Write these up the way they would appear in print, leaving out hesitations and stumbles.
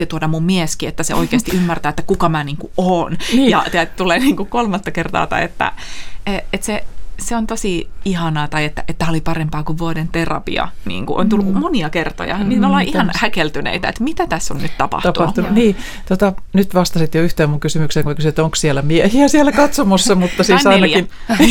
tuoda mun mieskin, että se oikeasti ymmärtää, että kuka mä niinku oon. Niin. Ja tulee niinku 3. kertaa, tai että se on tosi ihanaa, tai että tämä oli parempaa kuin vuoden terapia. Niin kuin on tullut monia kertoja, niin me ollaan ihan häkeltyneitä, että mitä tässä on nyt tapahtunut. Niin, nyt vastasit jo yhteen mun kysymykseen, kun kysyt, että onko siellä miehiä siellä katsomossa, mutta siis ainakin...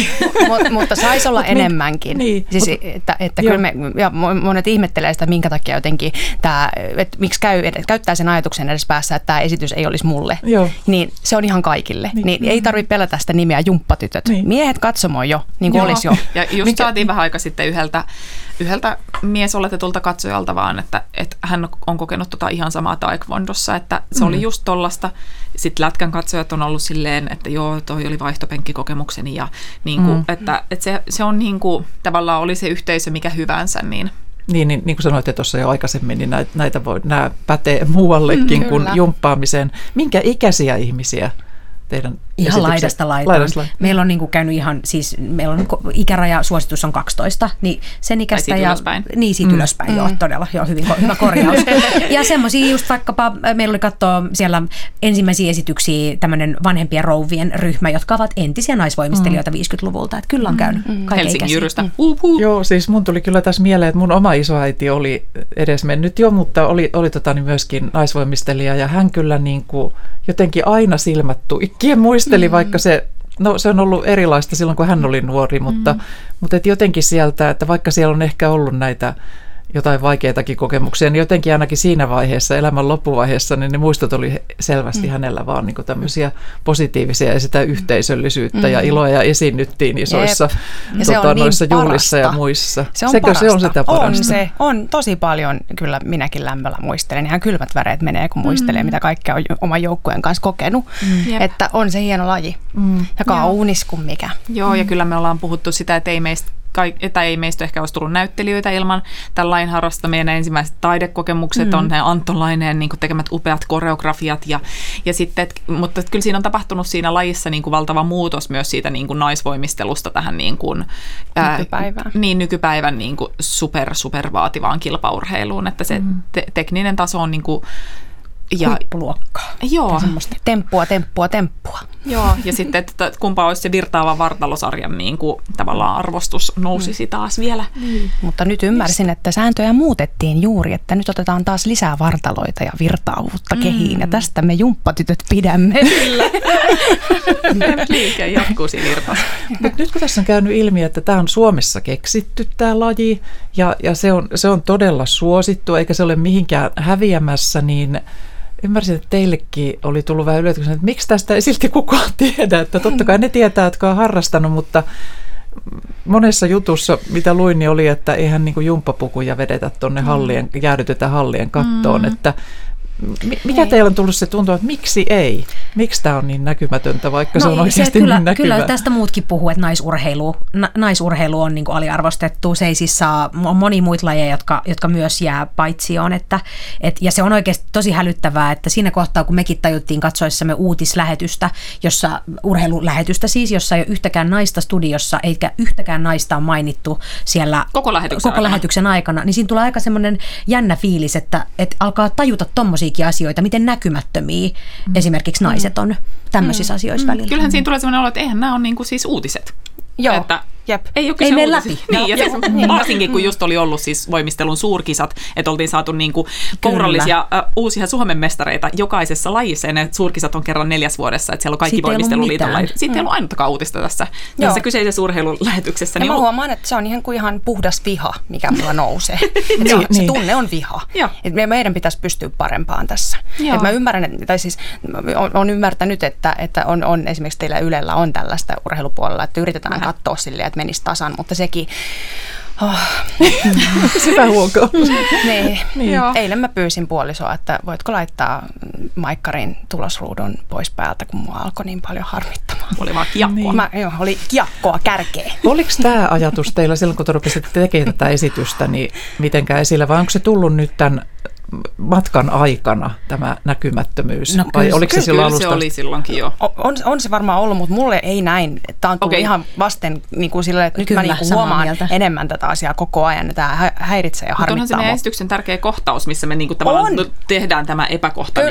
mutta saisi olla enemmänkin. Niin, siis, että kyllä ja monet ihmettelee sitä, minkä takia jotenkin että miksi käyttää sen ajatuksen edes päässä, että tämä esitys ei olisi mulle. Joo. Niin se on ihan kaikille. Niin ei tarvitse pelätä sitä nimeä Jumppatytöt. Niin. Miehet katsomaan jo. Niin kuin olisi jo. Ja just saatiin vähän aika sitten yhdeltä miesoletetulta katsojalta vaan, että hän on kokenut ihan samaa taekwondossa, että se oli just tollasta. Sitten lätkän katsojat on ollut silleen, että joo, toi oli vaihtopenkkikokemukseni ja niin kuin, että se on niin kuin, tavallaan oli se yhteisö mikä hyvänsä, niin kuin sanoitte tuossa jo aikaisemmin, niin nämä pätee muuallekin kuin jumppaamiseen. Minkä ikäisiä ihmisiä teidän ihan laidasta laitaan. Meillä on niin kuin käynyt meillä on ikäraja, suositus on 12, niin sen ikäistä ja siitä ylöspäin, joo, todella, joo, hyvä korjaus. Ja semmoisia just vaikkapa, meillä oli katsoa siellä ensimmäisiä esityksiä tämmöinen vanhempien rouvien ryhmä, jotka ovat entisiä naisvoimistelijoita 50-luvulta, että kyllä on käynyt Helsingin Jyrystä. Joo, siis mun tuli kyllä tässä mieleen, että mun oma isoäiti oli edesmennyt jo, mutta oli myöskin naisvoimistelija ja hän kyllä niin kuin jotenkin aina silmät tuikkien muisteli, vaikka se on ollut erilaista silloin, kun hän oli nuori, mutta et jotenkin sieltä, että vaikka siellä on ehkä ollut näitä jotain vaikeitakin kokemuksia, niin jotenkin ainakin siinä vaiheessa, elämän loppuvaiheessa, niin ne muistot oli selvästi hänellä vaan niin kuin tämmöisiä positiivisia ja sitä yhteisöllisyyttä ja iloa ja esiinnyttiin isoissa noissa juhlissa ja muissa. Se on sitä parasta? On tosi paljon, kyllä minäkin lämmöllä muistelen. Ihan kylmät väreet menee, kun muistelee, mitä kaikkea on oman joukkueen kanssa kokenut. Että on se hieno laji ja kaunis kuin mikä. Joo, ja kyllä me ollaan puhuttu sitä, että ei meistä ehkä olisi tullut näyttelijöitä ilman tämän lain harrasta. Meidän ensimmäiset taidekokemukset on ne Anton Laineen niin kuin tekemät upeat koreografiat. Ja sitten, mutta kyllä siinä on tapahtunut siinä lajissa niin kuin valtava muutos myös siitä niin kuin naisvoimistelusta tähän niin kuin, nykypäivän niin kuin super vaativaan kilpaurheiluun. Että se tekninen taso on niin kuin, huippuluokkaa. Joo. Temppua. Joo, ja sitten, että kumpa olisi se virtaava vartalosarjan niin kuin, tavallaan arvostus nousisi taas vielä. Mutta nyt ymmärsin, että sääntöjä muutettiin juuri, että nyt otetaan taas lisää vartaloita ja virtaavuutta kehiin, ja tästä me jumppatytöt pidämme. Kyllä. Liike jatkuu siinä virtaassa. Nyt kun tässä on käynyt ilmi, että tämä on Suomessa keksitty tämä laji, ja se on todella suosittu, eikä se ole mihinkään häviämässä, niin ymmärsin, että teillekin oli tullut vähän yllätyksenä, että miksi tästä ei silti kukaan tiedä. Että totta kai ne tietää, jotka on harrastanut, mutta monessa jutussa, mitä luin, niin oli, että eihän niin kuin jumppapukuja vedetä tuonne jäädytetä hallien kattoon. Että mikä teillä on tullut se tuntua, että miksi ei? Miksi tämä on niin näkymätöntä, vaikka se on oikeasti niin näkyvä? Kyllä tästä muutkin puhuu, että naisuurheilu on niin kuin aliarvostettu. Se ei siis saa, on monia muita lajeja, jotka myös jää paitsioon. Ja se on oikeasti tosi hälyttävää, että siinä kohtaa, kun mekin tajuttiin katsoessamme uutislähetystä, urheilulähetystä siis, jossa ei ole yhtäkään naista studiossa, eikä yhtäkään naista on mainittu siellä koko lähetyksen aikana, niin siinä tulee aika semmoinen jännä fiilis, että alkaa tajuta tommosia asioita, miten näkymättömiä esimerkiksi naiset on tämmöisissä asioissa välillä. Kyllähän siinä tulee sellainen olo, että eihän nämä ole niin kuin siis uutiset. Joo. Että Jep. Ei mene läpi. Niin, ja varsinkin kun just oli ollut siis voimistelun suurkisat, että oltiin saatu niinku kourallisia uusia Suomen mestareita jokaisessa lajissa, ja ne suurkisat on kerran 4 vuodessa, että siellä on kaikki voimisteluliiton lajit. Sitten ei ollut ainuttakaan uutista tässä kyseisessä urheilulähetyksessä. Ja mä huomaan, että se on ihan puhdas viha, mikä mulla nousee. Se tunne on viha. Että meidän pitäisi pystyä parempaan tässä. Että mä ymmärrän, tai siis on ymmärtänyt, että on esimerkiksi teillä Ylellä on tällaista urheilupuolella, että yritetään katsoa silleen, että menisi tasan, mutta sekin... Syvä huokaus. Niin. Eilen mä pyysin puolisoa, että voitko laittaa Maikkarin tulosruudun pois päältä, kun mua alkoi niin paljon harmittamaan. Oli vaan kiekkoa. Oli kiekkoa kärkeä. Oliko tämä ajatus teillä silloin, kun te rupesitte tekemään tätä esitystä, niin mitenkään esillä, vai onko se tullut nyt tämän matkan aikana tämä näkymättömyys? No, vai oliko se silloin alusta? Se oli silloinkin jo. On se varmaan ollut, mutta mulle ei näin. Tämä on tullut ihan vasten niin kuin sille, että nyt mä niin kuin huomaan enemmän tätä asiaa koko ajan. Ja tämä häiritsee ja harmittaa. Mutta onhan se meidän esityksen tärkeä kohtaus, missä me niin kuin tavallaan tehdään tämä epäkohta